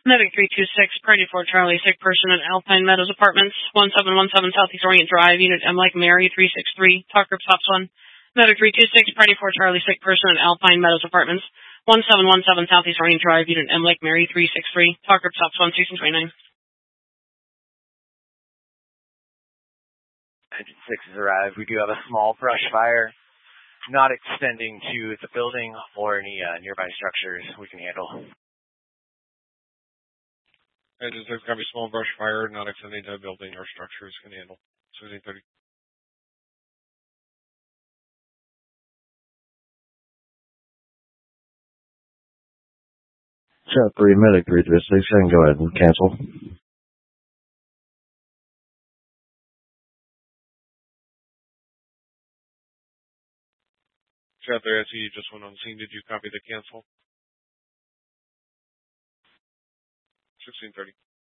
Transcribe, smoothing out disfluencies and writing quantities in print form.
Medic 326, Priority 4 Charlie, sick person at Alpine Meadows Apartments, 1717 Southeast Orient Drive, Unit M like Mary 363, talk group stops 1. Medic 326, Priority 4 Charlie, sick person at Alpine Meadows Apartments, 1717 Southeast Orient Drive, Unit M like Mary 363, talk group stops 1, 629. Engine 6 has arrived. We do have a small brush fire, not extending to the building or any nearby structures we can handle. Engine 6 got a small brush fire, not extending to a building or structures can handle. 1630. Shot 3, Medic 326, I can go ahead and cancel. Shot 3, I see you just went on scene. Did you copy the cancel? 1630.